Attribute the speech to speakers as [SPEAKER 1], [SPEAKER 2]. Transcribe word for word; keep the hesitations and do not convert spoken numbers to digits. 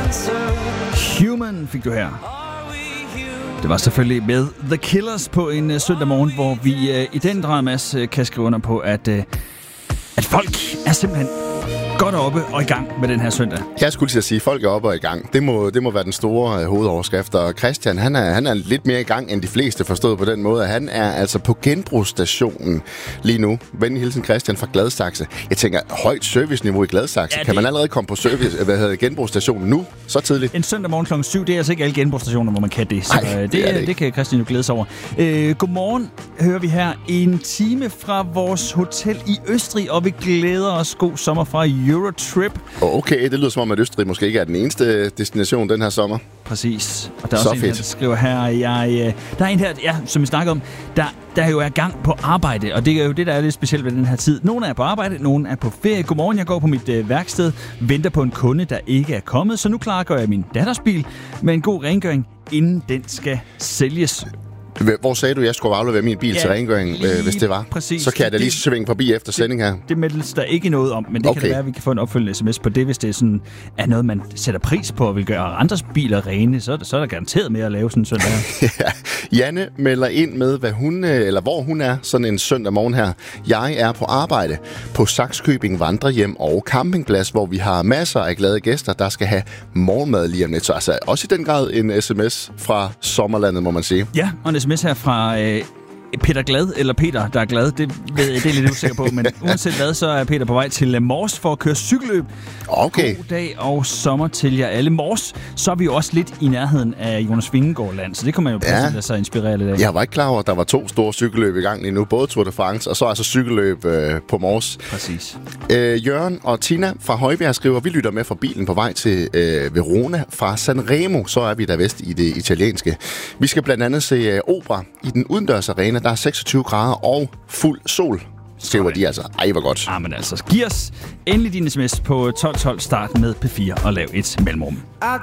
[SPEAKER 1] Human fik du her. Det var selvfølgelig med The Killers på en uh, søndag morgen, hvor vi uh, i den grad, Mads, uh, kan skrive under på, at, uh, at folk er simpelthen godt oppe og i gang med den her søndag.
[SPEAKER 2] Jeg skulle til at sige, at folk er oppe og i gang. Det må, det må være den store uh, hovedoverskrift. Og Christian, han er, han er lidt mere i gang end de fleste, forstået på den måde. Han er altså på genbrugsstationen lige nu. Venlig hilsen Christian fra Gladsaxe. Jeg tænker, højt serviceniveau i Gladsaxe. Ja, det... Kan man allerede komme på service, hvad hedder genbrugsstationen nu? Så tidligt?
[SPEAKER 1] En søndag morgen klokken syv, det er altså ikke alle genbrugsstationer, hvor man kan det. Så Ej, det, det, det, det kan Christian jo glæde sig over. Øh, godmorgen, hører vi her. En time fra vores hotel i Østrig, og vi glæder os. God sommer fra Eurotrip.
[SPEAKER 2] Okay, det lyder som om, at Østrig måske ikke er den eneste destination den her sommer.
[SPEAKER 1] Præcis. Og der er
[SPEAKER 2] så
[SPEAKER 1] også en her, der skriver her, jeg, der er en her, ja, som vi snakker om, der, der jo er gang på arbejde, og det er jo det, der er lidt specielt ved den her tid. Nogle er på arbejde, nogle er på ferie. Godmorgen, jeg går på mit øh, værksted, venter på en kunde, der ikke er kommet, så nu klargør jeg min datters bil med en god rengøring, inden den skal sælges.
[SPEAKER 2] Hvor sagde du, at jeg skulle aflevere min bil ja, til rengøring, øh, hvis det var?
[SPEAKER 1] Præcis.
[SPEAKER 2] Så kan jeg da lige svinge forbi efter sending her.
[SPEAKER 1] Det, det meldes der ikke noget om, men det okay. Kan det være, at vi kan få en opfølgende sms på det, hvis det er, sådan, er noget, man sætter pris på og vil gøre andres biler rene, så er, det, så er der garanteret med at lave sådan en søndag her.
[SPEAKER 2] Ja. Janne melder ind med, hvad hun, eller hvor hun er sådan en søndag morgen her. Jeg er på arbejde på Sakskøbing Vandrehjem og Campingplads, hvor vi har masser af glade gæster, der skal have morgenmad lige om lidt. Så altså også i den grad en sms fra sommerlandet, må man sige.
[SPEAKER 1] Ja, og en sms her fra øh, Peter Glad, eller Peter, der er glad. Det, ved jeg, det er lidt usikker på, men uanset hvad, så er Peter på vej til Mors for at køre cykelløb.
[SPEAKER 2] Okay.
[SPEAKER 1] God dag og sommer til jer alle. Mors, så er vi jo også lidt i nærheden af Jonas Vingegaard Land, så det kan man jo prøve ja. Lade sig inspirere lidt af.
[SPEAKER 2] Jeg var ikke klar over, at der var to store cykelløb i gang lige nu. Både Tour de France og så altså cykelløb øh, på Mors.
[SPEAKER 1] Præcis.
[SPEAKER 2] Øh, Jørgen og Tina fra Højbjerg skriver, vi lytter med fra bilen på vej til øh, Verona fra Sanremo. Så er vi der vest i det italienske. Vi skal blandt andet se øh, opera i den udendørs arena. Der er seksogtyve grader og fuld sol. Skriver de altså. Ej, hvor godt.
[SPEAKER 1] Ah, men altså, giv os endelig din sms på tolv tolv, start med P fire og lav et mellemrum.